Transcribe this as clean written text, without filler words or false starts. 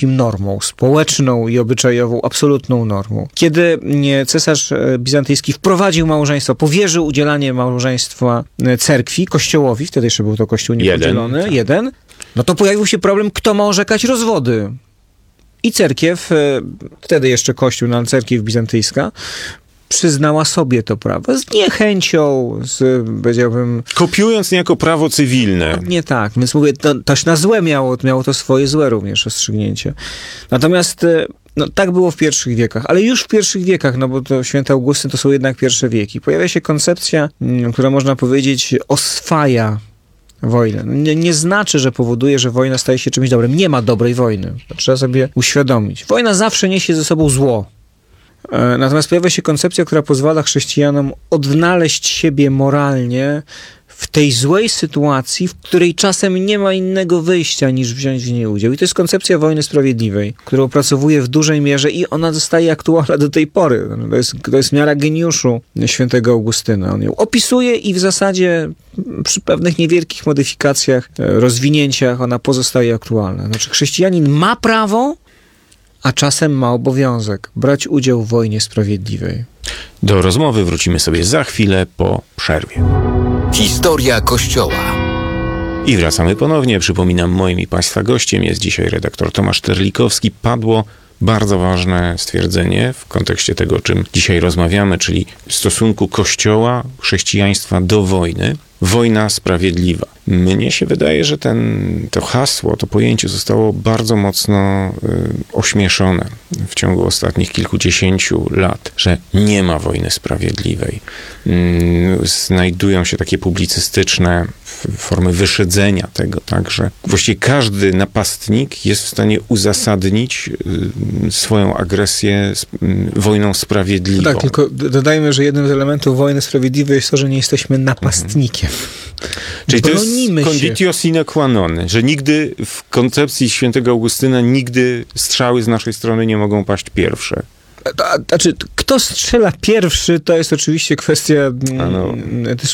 wszystkim normą społeczną i obyczajową, absolutną normą. Kiedy cesarz bizantyjski wprowadził małżeństwo, powierzył udzielanie małżeństwa cerkwi, kościołowi, wtedy jeszcze był to kościół niepodzielony, jeden, no to pojawił się problem, kto ma orzekać rozwody. I cerkiew, wtedy jeszcze kościół, no, cerkiew bizantyjska, przyznała sobie to prawo z niechęcią, powiedziałbym... Kopiując niejako prawo cywilne. Nie tak, więc mówię, to na złe miało to swoje złe również rozstrzygnięcie. Natomiast no, tak było w pierwszych wiekach, ale już w pierwszych wiekach, no bo to święty Augustyn to są jednak pierwsze wieki. Pojawia się koncepcja, która można powiedzieć oswaja wojnę. Nie znaczy, że powoduje, że wojna staje się czymś dobrym. Nie ma dobrej wojny. To trzeba sobie uświadomić. Wojna zawsze niesie ze sobą zło. Natomiast pojawia się koncepcja, która pozwala chrześcijanom odnaleźć siebie moralnie w tej złej sytuacji, w której czasem nie ma innego wyjścia, niż wziąć w niej udział. I to jest koncepcja wojny sprawiedliwej, którą opracowuje w dużej mierze i ona zostaje aktualna do tej pory. To jest miara geniuszu świętego Augustyna. On ją opisuje i w zasadzie przy pewnych niewielkich modyfikacjach, rozwinięciach ona pozostaje aktualna. Znaczy chrześcijanin ma prawo, a czasem ma obowiązek brać udział w wojnie sprawiedliwej. Do rozmowy wrócimy sobie za chwilę po przerwie. Historia Kościoła. I wracamy ponownie. Przypominam, moim i Państwa gościem jest dzisiaj redaktor Tomasz Terlikowski. Padło bardzo ważne stwierdzenie w kontekście tego, o czym dzisiaj rozmawiamy, czyli stosunku Kościoła, chrześcijaństwa do wojny. Wojna sprawiedliwa. Mnie się wydaje, że to hasło, to pojęcie zostało bardzo mocno ośmieszone w ciągu ostatnich kilkudziesięciu lat, że nie ma wojny sprawiedliwej. Znajdują się takie publicystyczne formy wyszydzenia tego, tak, że właściwie każdy napastnik jest w stanie uzasadnić swoją agresję wojną sprawiedliwą. Tak, tylko dodajmy, że jednym z elementów wojny sprawiedliwej jest to, że nie jesteśmy napastnikiem. Czyli to jest conditio sine qua non, że nigdy w koncepcji świętego Augustyna nigdy strzały z naszej strony nie mogą paść pierwsze. Znaczy, kto strzela pierwszy, to jest oczywiście kwestia